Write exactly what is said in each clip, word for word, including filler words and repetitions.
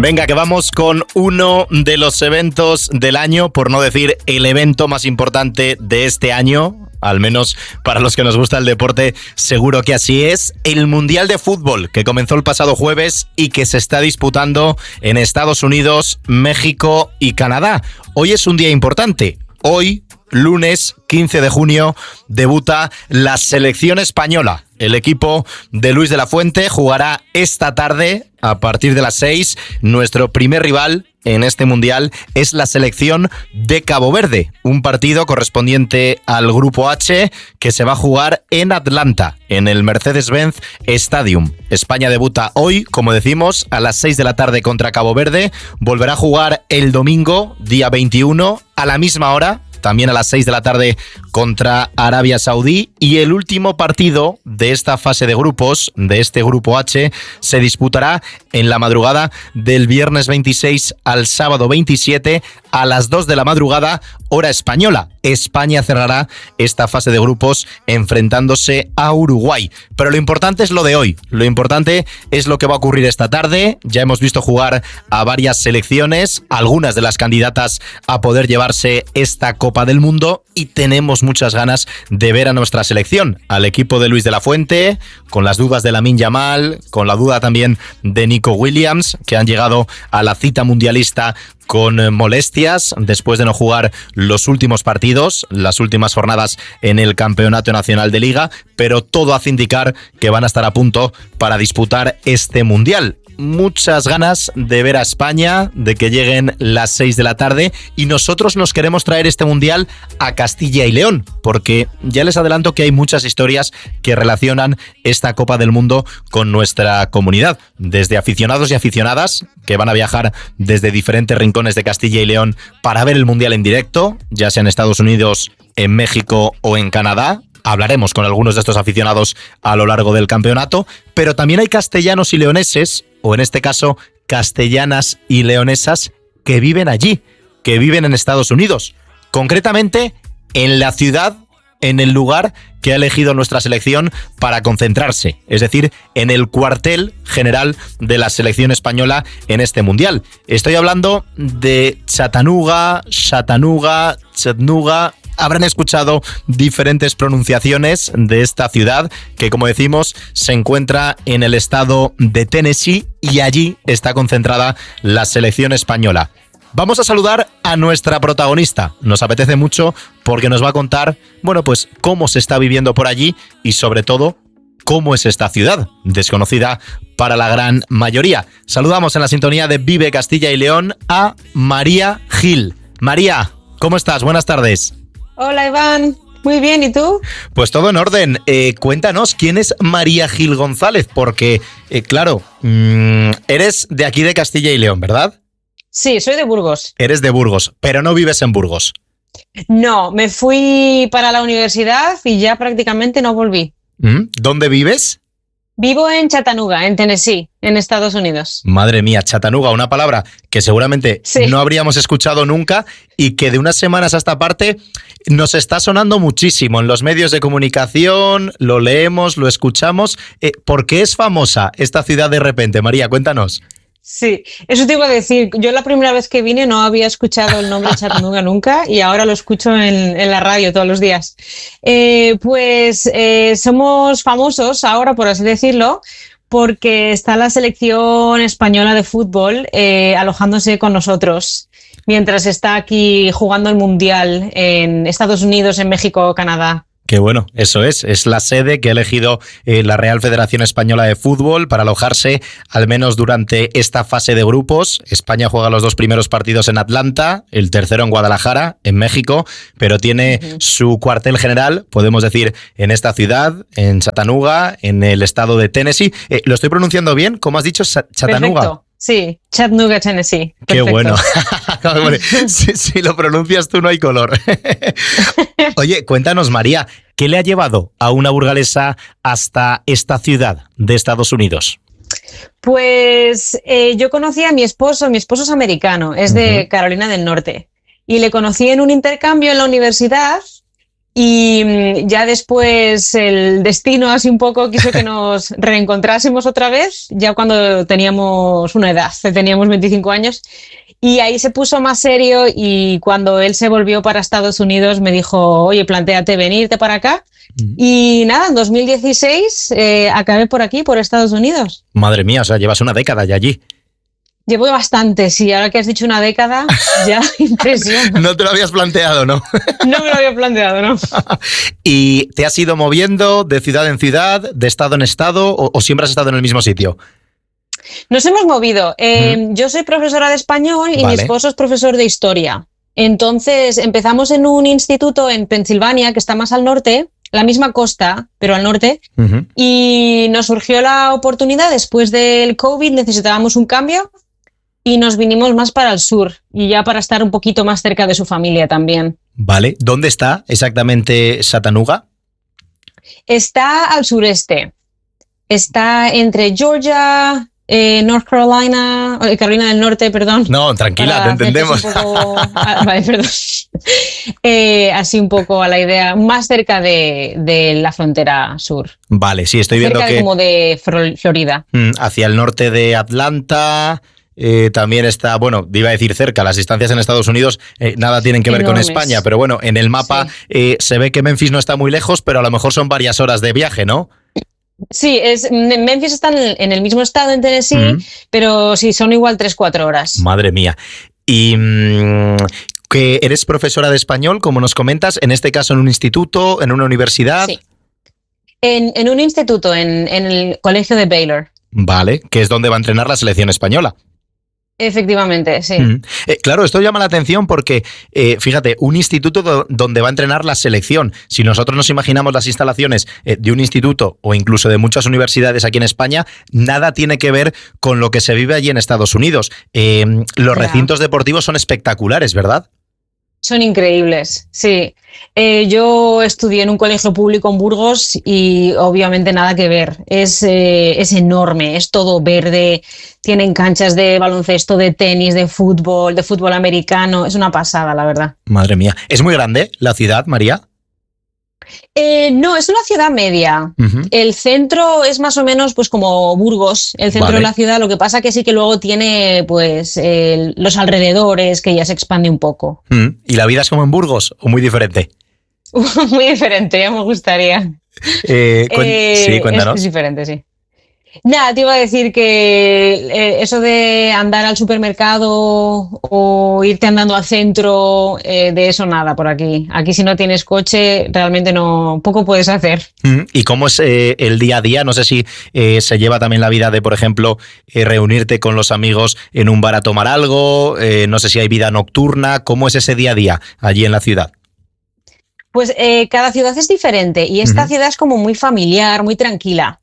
Venga, que vamos con uno de los eventos del año, por no decir el evento más importante de este año. Al menos para los que nos gusta el deporte, seguro que así es. El Mundial de Fútbol, que comenzó el pasado jueves y que se está disputando en Estados Unidos, México y Canadá. Hoy es un día importante. Hoy, lunes quince de junio, debuta la selección española. El equipo de Luis de la Fuente jugará esta tarde, a partir de las seis. Nuestro primer rival en este Mundial es la selección de Cabo Verde, un partido correspondiente al Grupo H que se va a jugar en Atlanta, en el Mercedes-Benz Stadium. España debuta hoy, como decimos, a las seis de la tarde contra Cabo Verde. Volverá a jugar el domingo, día veintiuno, a la misma hora, también a las seis de la tarde contra Arabia Saudí, y el último partido de esta fase de grupos, de este Grupo H, se disputará en la madrugada del viernes veintiséis al sábado veintisiete a las dos de la madrugada, hora española. España cerrará esta fase de grupos enfrentándose a Uruguay. Pero lo importante es lo de hoy, lo importante es lo que va a ocurrir esta tarde. Ya hemos visto jugar a varias selecciones, algunas de las candidatas a poder llevarse esta Copa del Mundo, y tenemos muchas ganas de ver a nuestra selección, al equipo de Luis de la Fuente, con las dudas de Lamine Yamal, con la duda también de Nico Williams, que han llegado a la cita mundialista con molestias después de no jugar los últimos partidos, las últimas jornadas en el Campeonato Nacional de Liga, pero todo hace indicar que van a estar a punto para disputar este Mundial. Muchas ganas de ver a España, de que lleguen las seis de la tarde, y nosotros nos queremos traer este Mundial a Castilla y León, porque ya les adelanto que hay muchas historias que relacionan esta Copa del Mundo con nuestra comunidad, desde aficionados y aficionadas que van a viajar desde diferentes rincones de Castilla y León para ver el Mundial en directo, ya sea en Estados Unidos, en México o en Canadá. Hablaremos con algunos de estos aficionados a lo largo del campeonato, pero también hay castellanos y leoneses, o en este caso castellanas y leonesas, que viven allí, que viven en Estados Unidos. Concretamente, en la ciudad, en el lugar que ha elegido nuestra selección para concentrarse, es decir, en el cuartel general de la selección española en este Mundial. Estoy hablando de Chattanooga, Chattanooga, Chattanooga. Habrán escuchado diferentes pronunciaciones de esta ciudad que, como decimos, se encuentra en el estado de Tennessee, y allí está concentrada la selección española. Vamos a saludar a nuestra protagonista. Nos apetece mucho porque nos va a contar, bueno, pues cómo se está viviendo por allí y, sobre todo, cómo es esta ciudad, desconocida para la gran mayoría. Saludamos en la sintonía de Vive Castilla y León a María Gil. María, ¿cómo estás? Buenas tardes. Hola, Iván. Muy bien, ¿y tú? Pues todo en orden. Eh, cuéntanos, ¿quién es María Gil González? Porque, eh, claro, mmm, eres de aquí de Castilla y León, ¿verdad? Sí, soy de Burgos. Eres de Burgos, pero no vives en Burgos. No, me fui para la universidad y ya prácticamente no volví. ¿Mm? ¿Dónde vives? Vivo en Chattanooga, en Tennessee, en Estados Unidos. Madre mía, Chattanooga, una palabra que seguramente sí. no habríamos escuchado nunca y que de unas semanas a esta parte nos está sonando muchísimo en los medios de comunicación, lo leemos, lo escuchamos. Eh, ¿Por qué es famosa esta ciudad de repente? María, cuéntanos. Sí, eso te iba a decir. Yo la primera vez que vine no había escuchado el nombre de Chattanooga nunca, y ahora lo escucho en, en la radio todos los días. Eh, pues eh, somos famosos ahora, por así decirlo, porque está la selección española de fútbol eh, alojándose con nosotros, mientras está aquí jugando el Mundial en Estados Unidos, en México, Canadá. Qué bueno, eso es, es la sede que ha elegido eh, la Real Federación Española de Fútbol para alojarse al menos durante esta fase de grupos. España juega los dos primeros partidos en Atlanta, el tercero en Guadalajara, en México, pero tiene uh-huh. su cuartel general, podemos decir, en esta ciudad, en Chattanooga, en el estado de Tennessee. Eh, ¿Lo estoy pronunciando bien? ¿Cómo has dicho? Chattanooga. Perfecto. Sí, Chattanooga, Tennessee. Perfecto. Qué bueno. si, si lo pronuncias tú no hay color. Oye, cuéntanos, María, ¿qué le ha llevado a una burgalesa hasta esta ciudad de Estados Unidos? Pues eh, yo conocí a mi esposo, mi esposo es americano, es de uh-huh. Carolina del Norte, y le conocí en un intercambio en la universidad, Y ya después el destino así un poco quiso que nos reencontrásemos otra vez, ya cuando teníamos una edad, teníamos veinticinco años, y ahí se puso más serio y cuando él se volvió para Estados Unidos me dijo, oye, plantéate venirte para acá. Mm. Y nada, en dos mil dieciséis eh, acabé por aquí, por Estados Unidos. Madre mía, o sea, llevas una década ya allí. Llevo bastante, sí. Ahora que has dicho una década, ya impresiona. No te lo habías planteado, ¿no? No me lo había planteado, ¿no? ¿Y te has ido moviendo de ciudad en ciudad, de estado en estado, o, o siempre has estado en el mismo sitio? Nos hemos movido. Eh, mm. Yo soy profesora de español y vale. Mi esposo es profesor de historia. Entonces empezamos en un instituto en Pensilvania, que está más al norte, la misma costa, pero al norte, uh-huh. Y nos surgió la oportunidad, después del COVID necesitábamos un cambio, y nos vinimos más para el sur, y ya para estar un poquito más cerca de su familia también. Vale. ¿Dónde está exactamente Chattanooga? Está al sureste. Está entre Georgia, eh, North Carolina, eh, Carolina del Norte, perdón. No, tranquila, te entendemos. Un poco, ah, vale, perdón. Eh, así un poco a la idea, más cerca de, de la frontera sur. Vale, sí, estoy viendo cerca que... de como de Florida. Hacia el norte de Atlanta... Eh, también está, bueno, iba a decir cerca, las distancias en Estados Unidos eh, nada tienen que ver Enormes. Con España, pero bueno, en el mapa sí. eh, se ve que Memphis no está muy lejos, pero a lo mejor son varias horas de viaje, ¿no? Sí, es, Memphis está en el, en el mismo estado, en Tennessee, mm. pero sí, son igual tres, cuatro horas. Madre mía. Y... Mmm, que eres profesora de español, como nos comentas, en este caso en un instituto, en una universidad. Sí, en, en un instituto, en, en el colegio de Baylor. Vale, que es donde va a entrenar la selección española. Efectivamente, sí. Mm. Eh, claro, esto llama la atención porque, eh, fíjate, un instituto do- donde va a entrenar la selección. Si nosotros nos imaginamos las instalaciones eh, de un instituto o incluso de muchas universidades aquí en España, nada tiene que ver con lo que se vive allí en Estados Unidos. Eh, los Ya. recintos deportivos son espectaculares, ¿verdad? Son increíbles, sí. Eh, yo estudié en un colegio público en Burgos y obviamente nada que ver. Es, eh, es enorme, es todo verde, tienen canchas de baloncesto, de tenis, de fútbol, de fútbol americano. Es una pasada, la verdad. Madre mía. ¿Es muy grande la ciudad, María? Eh, no, es una ciudad media. Uh-huh. El centro es más o menos pues como Burgos, el centro vale. de la ciudad. Lo que pasa que sí que luego tiene pues eh, los alrededores, que ya se expande un poco. Uh-huh. ¿Y la vida es como en Burgos o muy diferente? Muy diferente, ya me gustaría. Eh, cu- eh, sí, cuéntanos. Es, es diferente, sí. Nada, te iba a decir que eh, eso de andar al supermercado o irte andando al centro, eh, de eso nada por aquí. Aquí si no tienes coche, realmente no poco puedes hacer. ¿Y cómo es eh, el día a día? No sé si eh, se lleva también la vida de, por ejemplo, eh, reunirte con los amigos en un bar a tomar algo, eh, no sé si hay vida nocturna. ¿Cómo es ese día a día allí en la ciudad? Pues eh, cada ciudad es diferente y esta uh-huh. ciudad es como muy familiar, muy tranquila.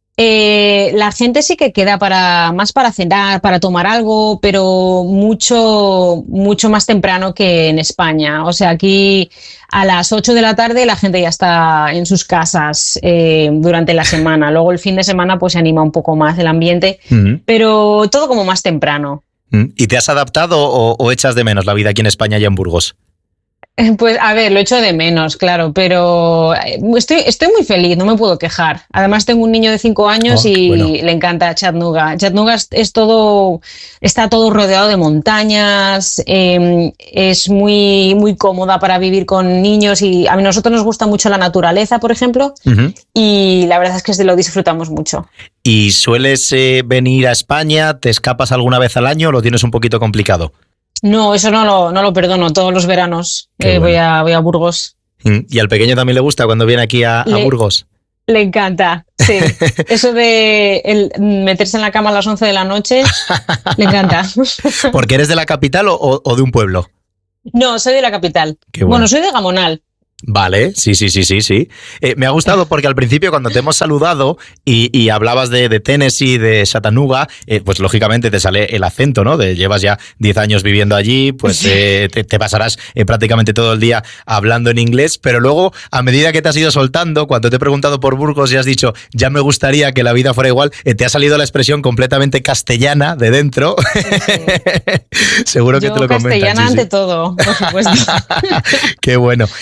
Eh, la gente sí que queda para más para cenar, para tomar algo, pero mucho, mucho más temprano que en España. O sea, aquí a las ocho de la tarde la gente ya está en sus casas eh, durante la semana. Luego el fin de semana pues se anima un poco más el ambiente, uh-huh. pero todo como más temprano. ¿Y te has adaptado o, o echas de menos la vida aquí en España y en Burgos? Pues a ver, lo echo de menos, claro, pero estoy, estoy muy feliz, no me puedo quejar. Además tengo un niño de cinco años oh, y bueno. le encanta Chattanooga. Chattanooga es, es todo, está todo rodeado de montañas, eh, es muy, muy cómoda para vivir con niños y a nosotros nos gusta mucho la naturaleza, por ejemplo, uh-huh. y la verdad es que lo disfrutamos mucho. ¿Y sueles eh, venir a España? ¿Te escapas alguna vez al año o lo tienes un poquito complicado? No, eso no lo, no lo perdono. Todos los veranos eh, bueno. voy, a, voy a Burgos. ¿Y al pequeño también le gusta cuando viene aquí a, le, a Burgos? Le encanta, sí. Eso de el meterse en la cama a las once de la noche, le encanta. ¿Porque eres de la capital o, o de un pueblo? No, soy de la capital. Bueno. bueno, soy de Gamonal. Vale, sí, sí, sí, sí, sí. Eh, me ha gustado porque al principio cuando te hemos saludado y, y hablabas de, de Tennessee, de Chattanooga, eh, pues lógicamente te sale el acento, ¿no? De llevas ya diez años viviendo allí, pues eh, te, te pasarás eh, prácticamente todo el día hablando en inglés, pero luego a medida que te has ido soltando, cuando te he preguntado por Burgos y has dicho, ya me gustaría que la vida fuera igual, eh, te ha salido la expresión completamente castellana de dentro. Sí, sí. Seguro que Yo te lo comentas. Castellana sí, ante sí. todo, por supuesto. Qué bueno. Y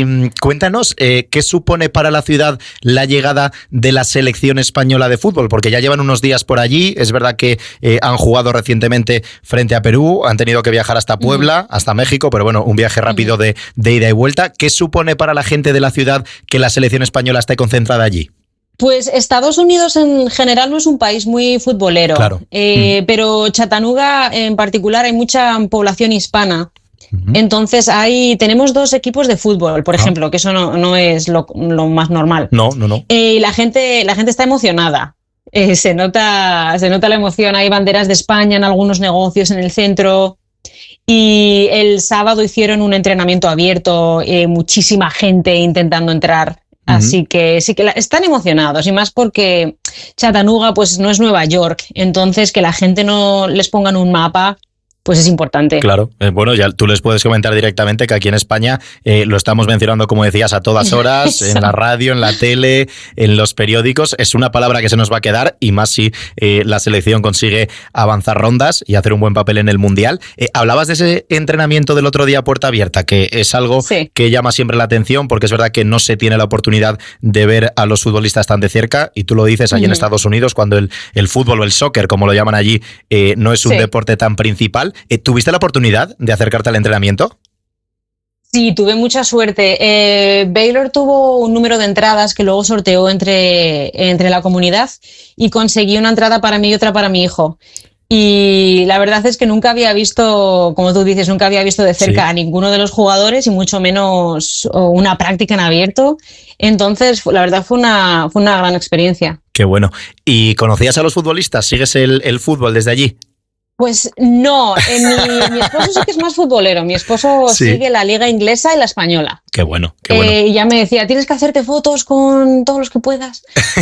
mm, cuéntanos, eh, ¿qué supone para la ciudad la llegada de la selección española de fútbol? Porque ya llevan unos días por allí, es verdad que eh, han jugado recientemente frente a Perú, han tenido que viajar hasta Puebla, uh-huh. hasta México, pero bueno, un viaje rápido uh-huh. de, de ida y vuelta. ¿Qué supone para la gente de la ciudad que la selección española esté concentrada allí? Pues Estados Unidos en general no es un país muy futbolero, claro. eh, mm. pero Chattanooga en particular hay mucha población hispana. Uh-huh. Entonces hay, tenemos dos equipos de fútbol, por ah. ejemplo, que eso no, no es lo, lo más normal. No, no, no. Eh, y la gente, la gente está emocionada. Eh, se nota, se nota la emoción. Hay banderas de España en algunos negocios en el centro. Y el sábado hicieron un entrenamiento abierto, eh, muchísima gente intentando entrar. Así uh-huh. que sí que la, están emocionados, y más porque Chattanooga pues no es Nueva York, entonces que la gente no les ponga en un mapa pues es importante. Claro, eh, bueno, ya tú les puedes comentar directamente que aquí en España eh, lo estamos mencionando, como decías, a todas horas, en la radio, en la tele, en los periódicos. Es una palabra que se nos va a quedar, y más si eh, la selección consigue avanzar rondas y hacer un buen papel en el Mundial. Eh, hablabas de ese entrenamiento del otro día a puerta abierta, que es algo sí. que llama siempre la atención, porque es verdad que no se tiene la oportunidad de ver a los futbolistas tan de cerca, y tú lo dices allí uh-huh. en Estados Unidos, cuando el, el fútbol o el soccer, como lo llaman allí, eh, no es un sí. deporte tan principal. ¿Tuviste la oportunidad de acercarte al entrenamiento? Sí, tuve mucha suerte. Eh, Baylor tuvo un número de entradas que luego sorteó entre, entre la comunidad, y conseguí una entrada para mí y otra para mi hijo. Y la verdad es que nunca había visto, como tú dices, nunca había visto de cerca sí. a ninguno de los jugadores, y mucho menos una práctica en abierto. Entonces, la verdad fue una, fue una gran experiencia. Qué bueno. ¿Y conocías a los futbolistas? ¿Sigues el, el fútbol desde allí? Pues no, eh, mi, mi esposo sí que es más futbolero. Mi esposo sí. sigue la liga inglesa y la española. Qué bueno, qué bueno. Eh, y ya me decía, tienes que hacerte fotos con todos los que puedas.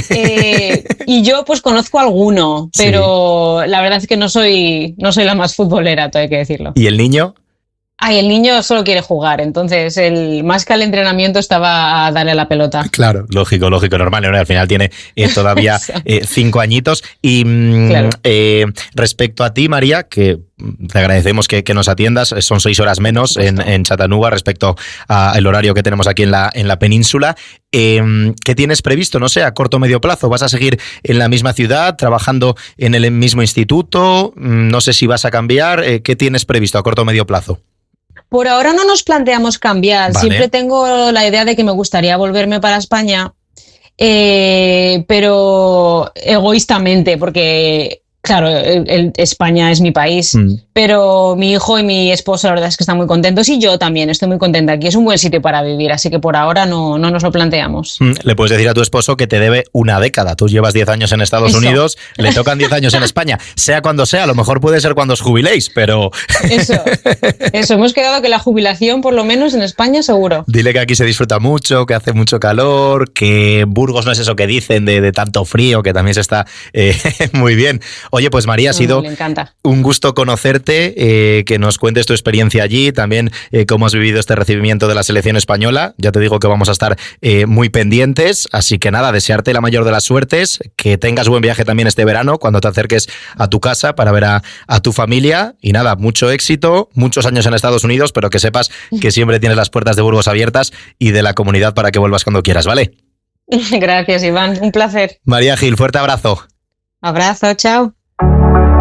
Eh, y yo pues conozco alguno, pero sí. la verdad es que no soy, no soy la más futbolera, todo hay que decirlo. ¿Y el niño? Ay, el niño solo quiere jugar, entonces el más que al entrenamiento estaba a darle la pelota. Claro, lógico, lógico, normal, ¿no? Al final tiene eh, todavía eh, cinco añiñitos. Y mm, claro. eh, respecto a ti, María, que te agradecemos que, que nos atiendas, son seis horas menos en, en Chattanooga respecto al horario que tenemos aquí en la, en la península. Eh, ¿Qué tienes previsto? No sé, a corto o medio plazo. ¿Vas a seguir en la misma ciudad, trabajando en el mismo instituto? No sé si vas a cambiar. Eh, ¿Qué tienes previsto a corto o medio plazo? Por ahora no nos planteamos cambiar. Vale. Siempre tengo la idea de que me gustaría volverme para España, eh, pero egoístamente, porque claro, el, el, España es mi país, mm. pero mi hijo y mi esposo la verdad es que están muy contentos, y yo también estoy muy contenta aquí. Es un buen sitio para vivir, así que por ahora no, no nos lo planteamos. Mm. Le puedes decir a tu esposo que te debe una década. Tú llevas diez años en Estados Eso. Unidos, le tocan diez años en España. Sea cuando sea, a lo mejor puede ser cuando os jubiléis, pero... Eso, eso. Hemos quedado que la jubilación, por lo menos en España, seguro. Dile que aquí se disfruta mucho, que hace mucho calor, que Burgos no es eso que dicen de, de tanto frío, que también se está eh, muy bien. Oye, pues María, ha sido un gusto conocerte, eh, que nos cuentes tu experiencia allí, también eh, cómo has vivido este recibimiento de la selección española. Ya te digo que vamos a estar eh, muy pendientes, así que nada, desearte la mayor de las suertes, que tengas buen viaje también este verano, cuando te acerques a tu casa para ver a, a tu familia, y nada, mucho éxito, muchos años en Estados Unidos, pero que sepas que siempre tienes las puertas de Burgos abiertas y de la comunidad para que vuelvas cuando quieras, ¿vale? Gracias, Iván, un placer. María Gil, fuerte abrazo. Abrazo, chao.